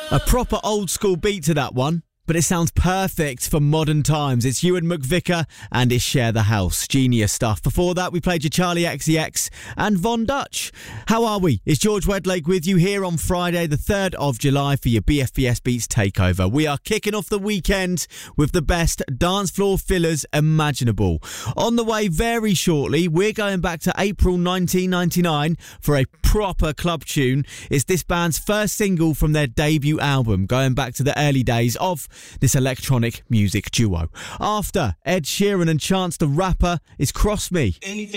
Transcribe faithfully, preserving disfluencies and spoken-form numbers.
A proper old school beat to that one, but it sounds perfect for modern times. It's Ewan McVicker and it's Share the House. Genius stuff. Before that, we played your Charlie X C X and Von Dutch. How are we? It's George Wedlake with you here on Friday, the third of July for your B F B S Beats takeover. We are kicking off the weekend with the best dance floor fillers imaginable. On the way very shortly, we're going back to April nineteen ninety-nine for a proper club tune. It's this band's first single from their debut album, going back to the early days of this electronic music duo. After Ed Sheeran and Chance the Rapper is Cross Me. Anything